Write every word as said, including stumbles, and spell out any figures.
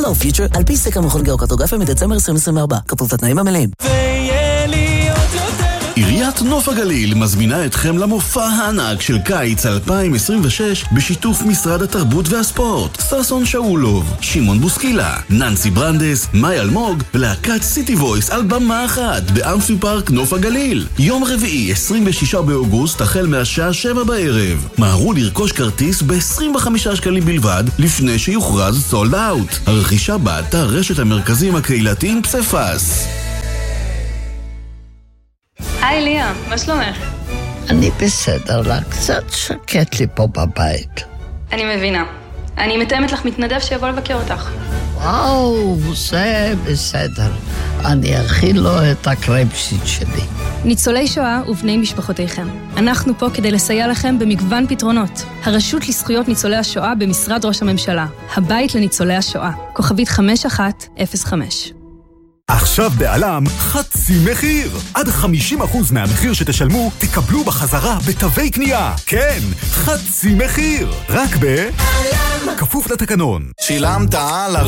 our future, על פי סקר מכון גיאוקרטוגרפיה מדצמבר עשרים עשרים וארבע. כפוף לתנאים המלאים. עיריית נוף הגליל מזמינה אתכם למופע הענק של קיץ אלפיים עשרים ושש בשיתוף משרד התרבות והספורט. ששון שאולוב, שמעון בוסקילה, ננסי ברנדס, מאי אלמוג ולהקת סיטי וויס על במה אחת באמפי פארק נוף הגליל. יום רביעי עשרים ושישה באוגוסט החל מהשעה שבע בערב. מהרו לרכוש כרטיס ב-עשרים וחמישה שקלים בלבד לפני שיוכרז סולד אאוט. הרכישה באתר רשת המרכזים הקהילתיים פספס. היי ליה, מה שלומך? אני בסדר לה, קצת שקט לי פה בבית. אני מבינה. אני מתאמת לך מתנדב שיבוא לבקר אותך. וואו, זה בסדר. אני אכיל לו את הקרייפשיט שלי. ניצולי שואה ובני משפחותיכם. אנחנו פה כדי לסייע לכם במגוון פתרונות. הרשות לזכויות ניצולי השואה במשרד ראש הממשלה. הבית לניצולי השואה. כוכבית חמש אחת אפס חמש. עכשיו בעלם חצי מחיר. עד חמישים אחוז מהמחיר שתשלמו תקבלו בחזרה בתווי קנייה. כן, חצי מחיר. רק ב... כפוף לתקנון. שילמת על